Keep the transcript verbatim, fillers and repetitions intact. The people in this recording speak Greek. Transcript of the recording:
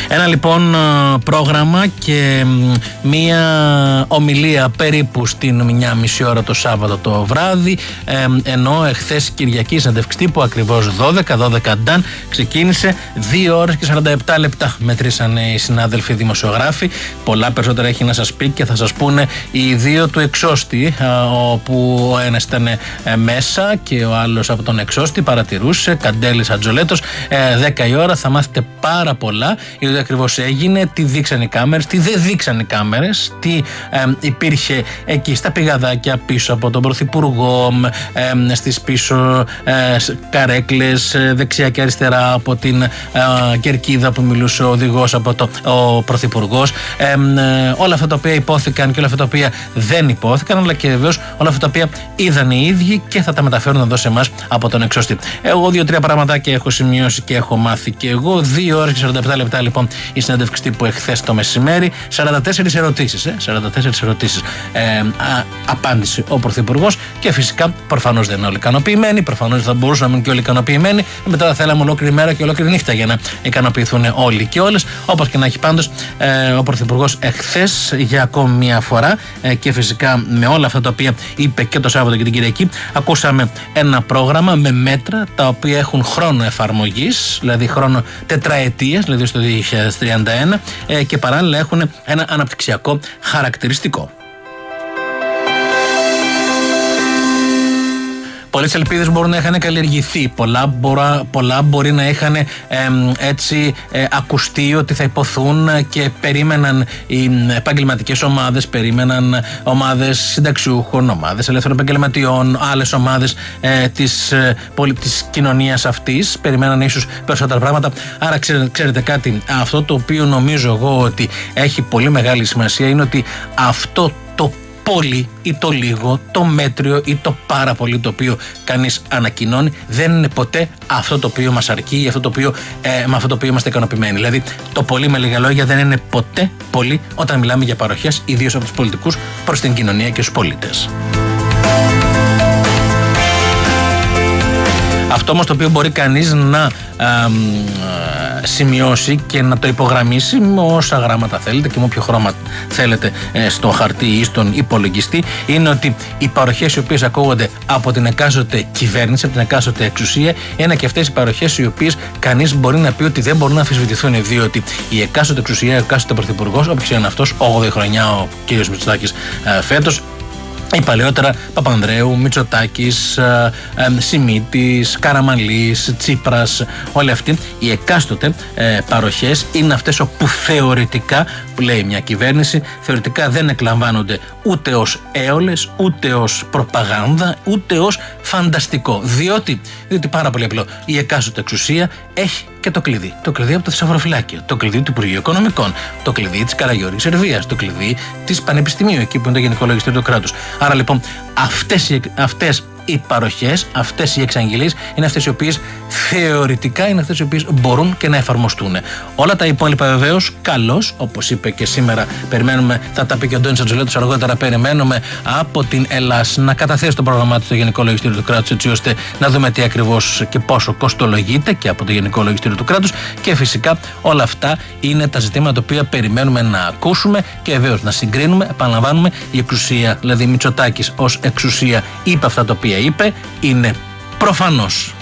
Ένα λοιπόν πρόγραμμα και μία ομιλία περίπου στην μια μισή ώρα το Σάββατο το βράδυ, ε, ενώ εχθές Κυριακή συνέντευξη τύπου ακριβώς δώδεκα, δώδεκα νταν ξεκίνησε, δύο ώρες και σαράντα επτά λεπτά μετρήσανε οι συνάδελφοι δημοσιογράφοι. Πολλά περισσότερα έχει να σας πει και θα σας πούνε οι δύο του εξώστη, όπου ο ένας ήταν μέσα και ο άλλος από τον εξώστη παρατηρούσε, Καντέλης Ατζολέτος. δέκα η ώρα θα μάθετε πάρα πολλά για το ακριβώς έγινε, τι δείξαν οι κάμερες, τι δεν δείξαν οι κάμερες, τι ε, υπήρχε εκεί στα πηγαδάκια πίσω από τον Πρωθυπουργό, ε, στις πίσω ε, καρέκλες δεξιά και αριστερά από την ε, κερκίδα που μιλούσε ο οδηγός από το, ο Πρωθυπουργός, ε, ε, όλα αυτά τα οποία υπόθηκαν και όλα αυτά τα οποία δεν υπόθηκαν, αλλά και βεβαίως όλα αυτά τα οποία είδαν οι ίδιοι και θα τα μεταφέρουν εδώ σε εμάς από τον εξώστη. Εγώ δύο-τρία πραγματάκια έχω σημειώσει και έχω μάθει και εγώ. δύο ώρες και σαράντα επτά λεπτά λοιπόν η συνέντευξη τύπου εχθές το μεσημέρι. σαράντα τέσσερις ερωτήσεις. Ε, σαράντα τέσσερις ερωτήσεις ε, α, απάντησε ο Πρωθυπουργός και φυσικά προφανώς δεν είναι όλοι ικανοποιημένοι. Προφανώς θα μπορούσαν να μείνουν και όλοι ικανοποιημένοι. Μετά θα θέλαμε ολόκληρη μέρα και ολόκληρη νύχτα για να ικανοποιηθούν όλοι και όλες. Όπως και να έχει πάντως, ε, ο Πρωθυπουργός εχθές για ακόμη μια φορά ε, και φυσικά με όλα αυτά τα οποία είπε και το Σάββατο και την Κυριακή, ακούσαμε ένα πρόγραμμα με μέτρα τα οποία έχουν χρόνο εφαρμογής, δηλαδή χρόνο τετραετίας, δηλαδή στο δύο χιλιάδες τριάντα ένα, ε, και παράλληλα έχουν ένα αναπτυξιακό χαρακτηριστικό. Πολλές ελπίδες μπορούν να είχαν καλλιεργηθεί, πολλά, μπορά, πολλά μπορεί να είχαν ε, έτσι ε, ακουστεί ότι θα υποθούν και περίμεναν οι επαγγελματικές ομάδες, περίμεναν ομάδες συνταξιούχων, ομάδες ελεύθερων επαγγελματιών, άλλες ομάδες ε, της, ε, της κοινωνίας αυτής, περιμέναν ίσως περισσότερα πράγματα. Άρα ξέρετε, ξέρετε κάτι, αυτό το οποίο νομίζω εγώ ότι έχει πολύ μεγάλη σημασία είναι ότι αυτό το πολύ ή το λίγο, το μέτριο ή το πάρα πολύ το οποίο κανείς ανακοινώνει δεν είναι ποτέ αυτό το οποίο μας αρκεί ή αυτό το οποίο, ε, με αυτό το οποίο είμαστε ικανοποιημένοι. Δηλαδή το πολύ με λίγα λόγια δεν είναι ποτέ πολύ όταν μιλάμε για παροχές, ιδίως από τους πολιτικούς προς την κοινωνία και στους πολίτες. Αυτό όμως το οποίο μπορεί κανείς να α, α, σημειώσει και να το υπογραμμίσει με όσα γράμματα θέλετε και με όποιο χρώμα θέλετε ε, στο χαρτί ή στον υπολογιστή, είναι ότι οι παροχές οι οποίες ακούγονται από την εκάστοτε κυβέρνηση, από την εκάστοτε εξουσία, είναι και αυτές οι παροχές οι οποίες κανείς μπορεί να πει ότι δεν μπορούν να αμφισβητηθούν, διότι η εκάστοτε εξουσία, ο εκάστοτε πρωθυπουργός, όποιος είναι αυτός, όγδοη χρονιά ο κ. Μητσοτάκης ε, φέτος, ή παλαιότερα Παπανδρέου, Μητσοτάκης, ε, ε, Σιμίτης, Καραμανλής, Τσίπρας, όλοι αυτοί οι εκάστοτε ε, παροχές είναι αυτές όπου θεωρητικά, που λέει μια κυβέρνηση, θεωρητικά δεν εκλαμβάνονται ούτε ως έολες, ούτε ως προπαγάνδα, ούτε ως φανταστικό. Διότι, διότι πάρα πολύ απλό, η εκάστοτε εξουσία έχει και το κλειδί. Το κλειδί από το θησαυροφυλάκιο, το κλειδί του Υπουργείου Οικονομικών, το κλειδί της Καραγιώρικης Σερβίας, το κλειδί της Πανεπιστημίου, εκεί που είναι το Γενικό Λογιστήριο του κράτους. Άρα λοιπόν αυτές οι, αυτές οι παροχές, αυτές οι εξαγγελίες είναι αυτές οι οποίες θεωρητικά είναι αυτές οι οποίες μπορούν και να εφαρμοστούν. Όλα τα υπόλοιπα βεβαίως καλώς, όπως είπε και σήμερα, περιμένουμε, θα τα πει και ο Αντώνης Ατζολέτος αργότερα, περιμένουμε από την Ελλάς να καταθέσει το πρόγραμμά του στο Γενικό Λογιστήριο του κράτους, έτσι ώστε να δούμε τι ακριβώς και πόσο κοστολογείται και από το Γενικό Λογιστήριο του κράτους, και φυσικά όλα αυτά είναι τα ζητήματα τα οποία περιμένουμε να ακούσουμε και βεβαίως να συγκρίνουμε. Επαναλαμβάνουμε, η εξουσία, δηλαδή Μητσοτάκης ως εξουσία είπε αυτά τα οποία είπε, είναι προφανώς